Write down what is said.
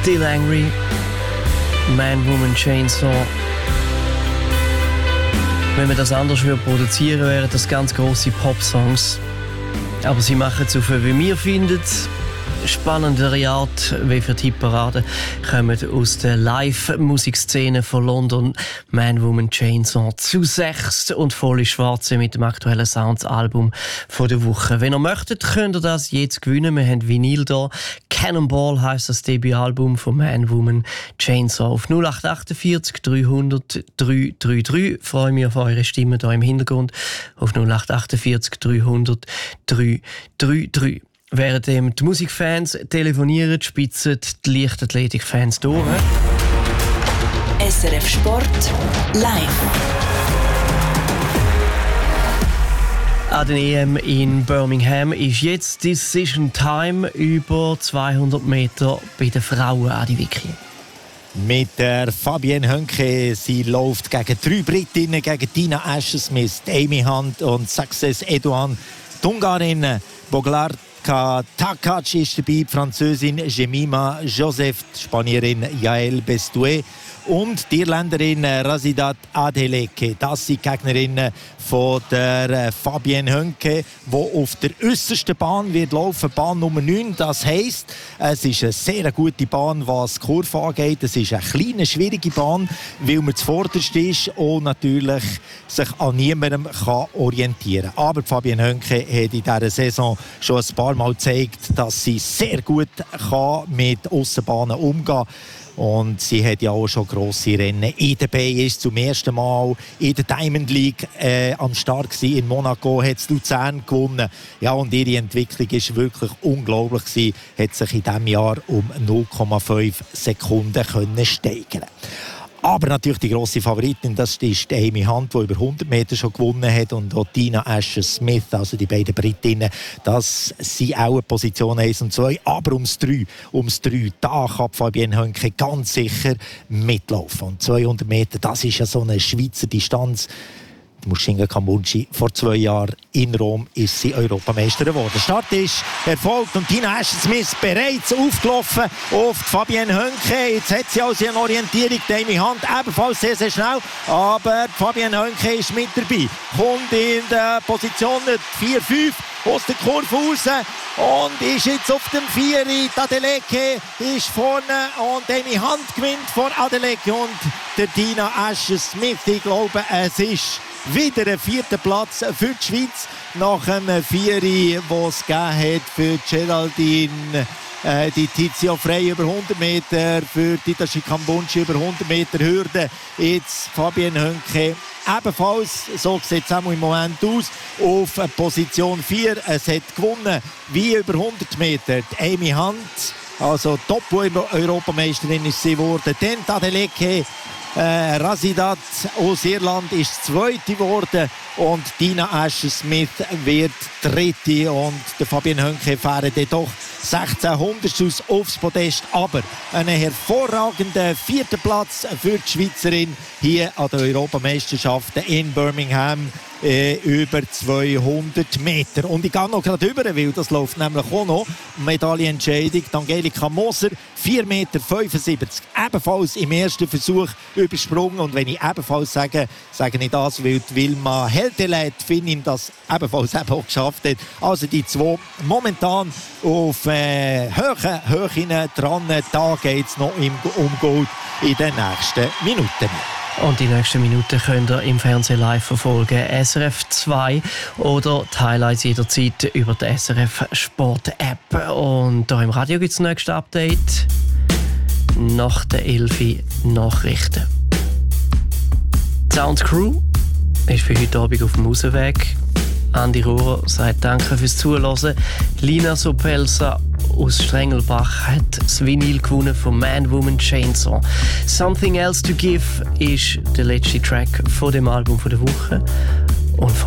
Still Angry, Man, Woman, Chainsaw. Wenn man das anders produzieren würde, wären das ganz grosse Pop-Songs. Aber sie machen es auf, wie wir finden, spannendere Art, wie für die Hitparade, kommen aus der Live-Musikszene von London. Man, Woman, Chainsaw zu 6 und volle Schwarze mit dem aktuellen Sounds-Album von der Woche. Wenn ihr möchtet, könnt ihr das jetzt gewinnen. Wir haben Vinyl da. Cannonball heisst das Debütalbum von Man, Woman, Chainsaw. Auf 0848 300 333. Freue mich auf eure Stimmen hier im Hintergrund. Auf 0848 300 333. Während die Musikfans telefonieren, spitzen die Leichtathletikfans durch. SRF Sport live. An den EM in Birmingham ist jetzt Decision Time über 200 Meter bei den Frauen, Adi Vicky. Mit der Fabienne Hönke. Sie läuft gegen 3 Britinnen, gegen Tina Asher-Smith, Amy Hunt und Success Edouan. Die Ungarin Boglar Takac ist dabei, die Französin Jemima Joseph, die Spanierin Yael Bestoué und die Irländerin Razidat Adeleke. Das sind die Gegnerinnen von der Fabienne Hönke, die auf der äussersten Bahn wird laufen, Bahn Nummer 9. Das heisst, es ist eine sehr gute Bahn, was die Kurve angeht. Es ist eine kleine, schwierige Bahn, weil man zuvorderst ist und natürlich sich an niemandem kann orientieren kann. Aber Fabienne Hönke hat in dieser Saison schon ein paar Mal gezeigt, dass sie sehr gut mit Aussenbahnen umgehen kann. Und sie hat ja auch schon grosse Rennen in der Bay, ist zum ersten Mal in der Diamond League am Start gewesen. In Monaco hat sie Luzern gewonnen. Ja, und ihre Entwicklung ist wirklich unglaublich gewesen. Hat sich in diesem Jahr um 0,5 Sekunden können steigern. Aber natürlich die grosse Favoritin, das ist Amy Hunt, die über 100 Meter schon gewonnen hat. Und auch Tina Asher-Smith, also die beiden Britinnen, das sind auch Position 1 und 2. Aber ums 3, da kann Fabienne Hönke ganz sicher mitlaufen. Und 200 Meter, das ist ja so eine Schweizer Distanz. Mushinga Kambunji, vor 2 Jahren in Rom ist sie Europameisterin geworden. Der Start ist erfolgt und Tina Asher-Smith bereits aufgelaufen auf Fabienne Hönke. Jetzt hat sie also eine Orientierung, die Amy Hunt ebenfalls sehr, sehr schnell. Aber Fabienne Hönke ist mit dabei. Kommt in der Position 4-5 aus der Kurve raus und ist jetzt auf dem 4. Adeleke ist vorne und Amy Hunt gewinnt vor Adeleke und der Tina Asher-Smith. Ich glaube, es ist wieder ein 4. Platz für die Schweiz nach einem 4, den es gegeben hat für Geraldine die Tizia Frey über 100 Meter, für Titashi Kambunji über 100 Meter Hürde. Jetzt Fabienne Hönke ebenfalls, so sieht es auch im Moment aus, auf Position 4. Es hat gewonnen wie über 100 Meter die Amy Hunt, also Top-Europameisterin ist sie geworden. Dann Adeleke Razidat aus Irland ist Zweite geworden und Tina Asher-Smith wird Dritte und der Fabienne Hönke fahren dann doch 16 Hundertstel aufs Podest, aber einen hervorragenden 4. Platz für die Schweizerin hier an den Europameisterschaften in Birmingham. Über 200 Meter. Und ich gehe noch gerade rüber, weil das läuft nämlich auch noch. Medaillenentscheidung. Angelika Moser, 4,75 Meter. Ebenfalls im ersten Versuch übersprungen. Und wenn ich ebenfalls sage ich das, weil die Wilma Helteleit Finnin das ebenfalls auch geschafft hat. Also die zwei momentan auf Höhen dran. Da geht es noch um Gold in den nächsten Minuten. Und die nächsten Minuten könnt ihr im Fernsehen live verfolgen. SRF 2 oder die Highlights jederzeit über die SRF Sport App. Und hier im Radio gibt es das nächste Update nach der 11 Nachrichten. Die Sound Crew ist für heute Abend auf dem Rausweg. Andi Rohrer sagt Danke fürs Zuhören. Lina Sopelsa aus Strengelbach hat das Vinyl gewonnen von Man, Woman, Chainsaw. Something Else to Give ist der letzte Track von dem Album der Woche. Und